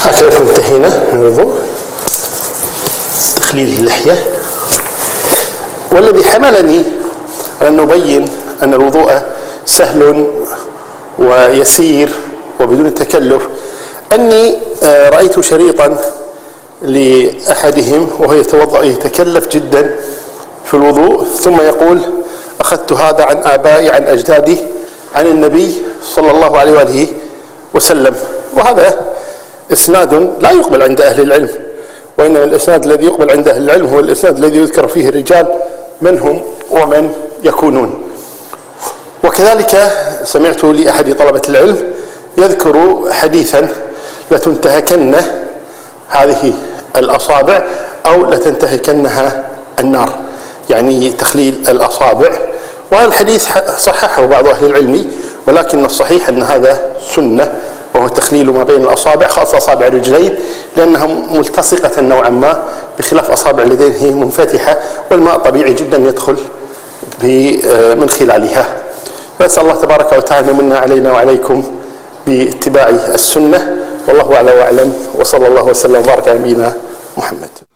هكذا انتهينا من الوضوء، تخليل اللحية. والذي حملني أن نبين أن الوضوء سهل ويسير وبدون تكلف أني رأيت شريطا لأحدهم وهو يتوضأ يتكلف جدا في الوضوء، ثم يقول: أخذت هذا عن آبائي عن أجدادي عن النبي صلى الله عليه وآله وسلم. وهذا إسناد لا يقبل عند أهل العلم، وإنما الإسناد الذي يقبل عند أهل العلم هو الإسناد الذي يذكر فيه الرجال من هم ومن يكونون. وكذلك سمعت لأحد طلبة العلم يذكر حديثا: لتنتهكن هذه الأصابع أو لتنتهكنها النار، يعني تخليل الأصابع. وهذا الحديث صححه بعض أهل العلم، ولكن الصحيح أن هذا سنة، وهو تخليل ما بين الأصابع، خاصة أصابع الرجلين لأنها ملتصقة نوعا ما، بخلاف أصابع اليدين هي منفتحة والماء طبيعي جدا يدخل من خلالها. نسأل الله تبارك وتعالى منا علينا وعليكم باتباع السنة، والله أعلى وأعلم، وصلى الله وسلم وبارك على نبينا محمد.